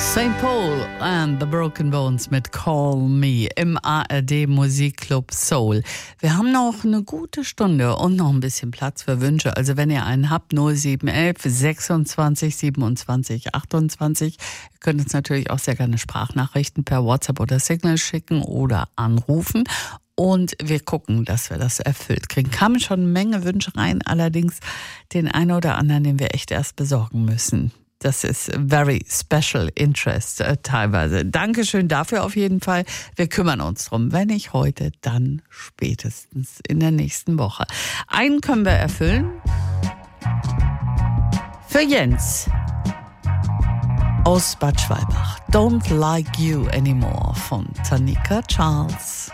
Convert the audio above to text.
St. Paul and the Broken Bones mit Call Me im ARD Musikclub Soul. Wir haben noch eine gute Stunde und noch ein bisschen Platz für Wünsche. Also wenn ihr einen habt, 0711 26 27 28. Ihr könnt uns natürlich auch sehr gerne Sprachnachrichten per WhatsApp oder Signal schicken oder anrufen. Und wir gucken, dass wir das erfüllt kriegen. Kamen schon eine Menge Wünsche rein, allerdings den einen oder anderen, den wir echt erst besorgen müssen. Das ist very special interest teilweise. Dankeschön dafür auf jeden Fall. Wir kümmern uns drum. Wenn nicht heute, dann spätestens in der nächsten Woche. Einen können wir erfüllen. Für Jens aus Bad Schwalbach. Don't Like You Anymore von Tanika Charles.